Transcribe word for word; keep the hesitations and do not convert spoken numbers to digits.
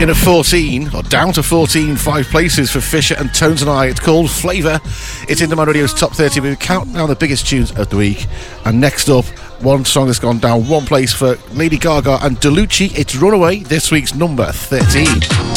In at fourteen, or down to fourteen, five places for Fisher and Tones and I. It's called Flavour. It's in Demand Radio's top thirty. We count down the biggest tunes of the week. And next up, one song that's gone down one place for Lady Gaga and Delucci. It's Runaway, this week's number thirteen.